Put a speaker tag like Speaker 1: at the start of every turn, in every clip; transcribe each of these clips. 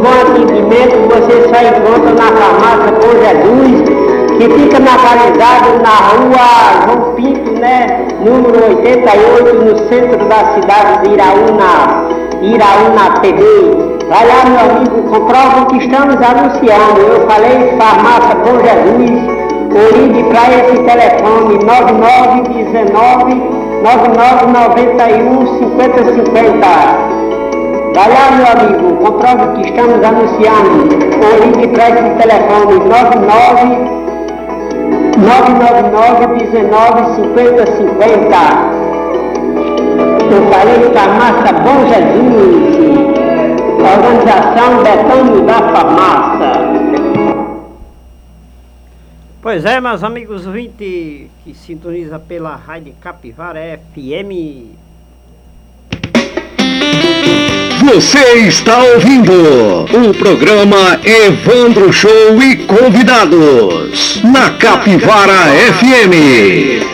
Speaker 1: bom atendimento você só encontra na farmácia Bom Jesus, que fica localizado na rua João Pinto, né? Número 88, no centro da cidade de Iraúna TV. Vai lá, meu amigo, comprova que estamos anunciando. Eu falei farmácia Bom Jesus, ou ligue para esse telefone 9991 5050. Vai lá, meu amigo, comprova que estamos anunciando. Ou ligue para esse telefone 999 19 5050. Eu falei farmácia Bom Jesus. Organização Betânia da Farmácia.
Speaker 2: Pois é, meus amigos 20 que sintoniza pela Rádio Capivara FM.
Speaker 3: Você está ouvindo o programa Evandro Show e Convidados na Capivara FM.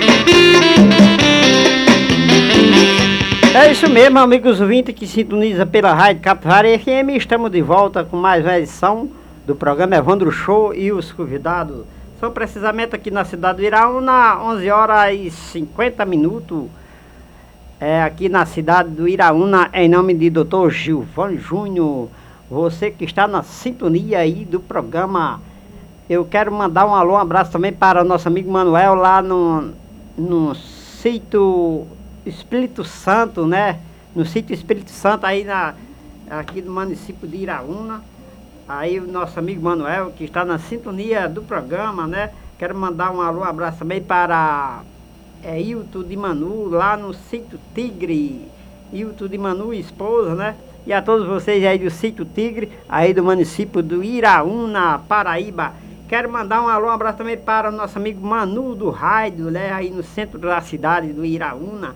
Speaker 2: É isso mesmo, amigos 20 que sintoniza pela Rádio Capivara FM. Estamos de volta com mais uma edição do programa Evandro Show e os convidados. São precisamente aqui na cidade do Iraúna, 11 horas e 50 minutos. Aqui na cidade do Iraúna, em nome de Dr. Gilvan Júnior. Você que está na sintonia aí do programa. Eu quero mandar um alô, um abraço também para o nosso amigo Manuel lá no sítio Espírito Santo, né? No sítio Espírito Santo, aí aqui do município de Iraúna. Aí o nosso amigo Manuel, que está na sintonia do programa, né? Quero mandar um alô, um abraço também para Hilton de Manu, lá no sítio Tigre. Hilton de Manu e esposa, né? E a todos vocês aí do sítio Tigre, aí do município do Iraúna, Paraíba. Quero mandar um alô, um abraço também para o nosso amigo Manu do Raido, né? Aí no centro da cidade do Iraúna.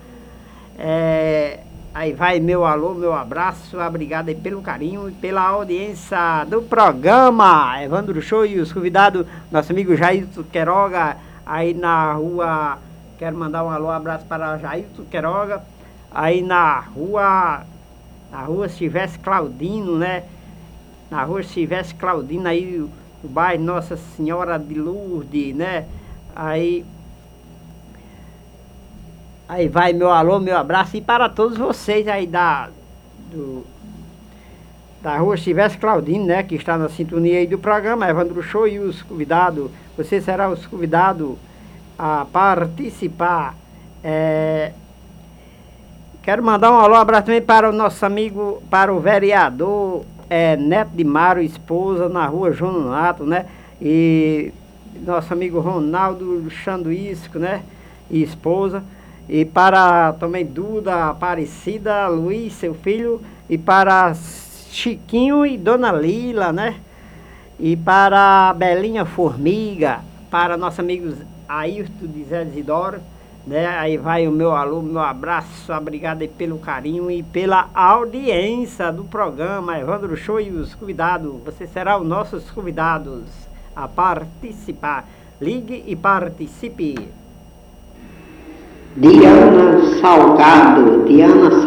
Speaker 2: Aí vai meu alô, meu abraço, obrigado aí pelo carinho e pela audiência do programa Evandro Show e os convidados, nosso amigo Jailton Queiroga, aí na rua, quero mandar um alô, um abraço para Jailton Queiroga, aí na rua Silvestre Claudino, né? Na rua Silvestre Claudino, aí o bairro Nossa Senhora de Lourdes, né? Aí vai meu alô, meu abraço e para todos vocês aí da rua Silvestre Claudino, né? Que está na sintonia aí do programa Evandro Show e os convidados. Você será os convidados a participar. Quero mandar um alô, um abraço também para o nosso amigo, para o vereador Neto de Mário, esposa, na rua João Nonato, né? E nosso amigo Ronaldo Xanduísco, né? E esposa. E para também Duda Aparecida, Luiz, seu filho, e para Chiquinho e Dona Lila, né? E para Belinha Formiga, para nossos amigos Ayrton de Zé Isidoro, né? Aí vai o meu alô, meu abraço, obrigado aí pelo carinho e pela audiência do programa Evandro Show e os convidados. Você será os nossos convidados a participar. Ligue e participe.
Speaker 1: Diana Salgado.